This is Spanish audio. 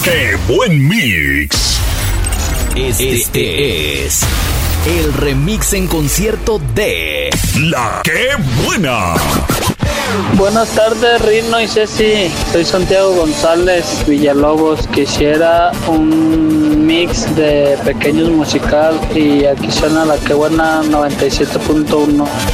¡Qué buen mix! Este es el remix en concierto de La ¡Qué Buena! Buenas tardes, Rino y Ceci. Soy Santiago González Villalobos. Quisiera un mix de Pequeños Musical y aquí suena La Qué Buena 97.1.